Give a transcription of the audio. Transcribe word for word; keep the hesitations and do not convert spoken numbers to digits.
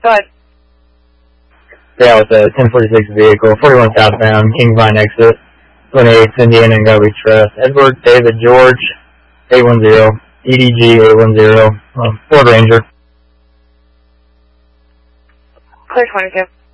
Go ahead. Yeah, with a ten forty-six vehicle, forty-one southbound, Kingvine exit, twenty-eighth Indiana and Garbage Trust. Edward David George, eight one zero, E D G eight one zero, um, Ford Ranger. Clear twenty-two.